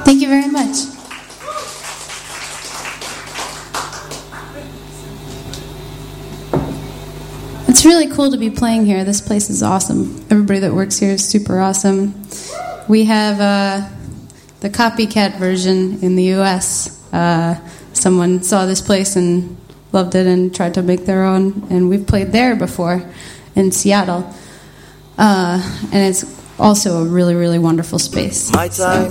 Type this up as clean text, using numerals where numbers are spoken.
Thank you very much. It's really cool to be playing here. This place is awesome. Everybody that works here is super awesome. We have the copycat version in the U.S. Someone saw this place and loved it and tried to make their own, and we've played there before in Seattle. And it's also a really, really wonderful space. So